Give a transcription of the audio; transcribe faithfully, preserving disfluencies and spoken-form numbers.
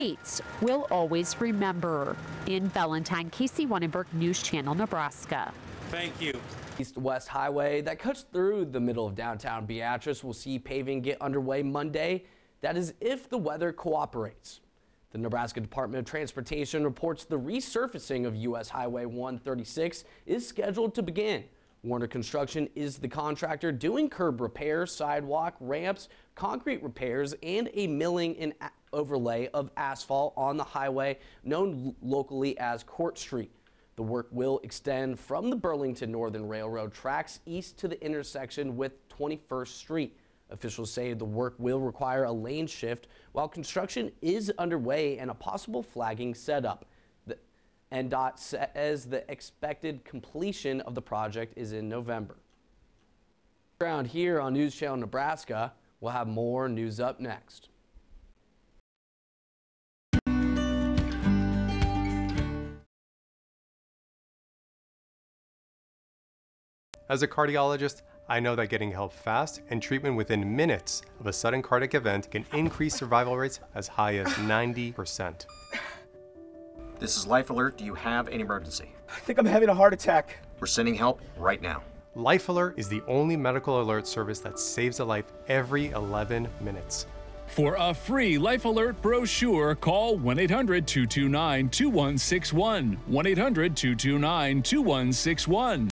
States will always remember. In Valentine, Casey Wannenberg, News Channel, Nebraska. Thank you. East-west highway that cuts through the middle of downtown Beatrice will see paving get underway Monday. That is if the weather cooperates. The Nebraska Department of Transportation reports the resurfacing of U S Highway one thirty-six is scheduled to begin. Warner Construction is the contractor doing curb repairs, sidewalk, ramps, concrete repairs, and a milling and overlay of asphalt on the highway known locally as Court Street. The work will extend from the Burlington Northern Railroad tracks east to the intersection with twenty-first Street. Officials say the work will require a lane shift while construction is underway and a possible flagging setup. The N D O T says the expected completion of the project is in November. Around here on News Channel Nebraska, we'll have more news up next. As a cardiologist, I know that getting help fast and treatment within minutes of a sudden cardiac event can increase survival rates as high as ninety percent. This is Life Alert. Do you have an emergency? I think I'm having a heart attack. We're sending help right now. Life Alert is the only medical alert service that saves a life every eleven minutes. For a free Life Alert brochure, call one eight hundred, two two nine, two one six one. one eight hundred, two two nine, two one six one.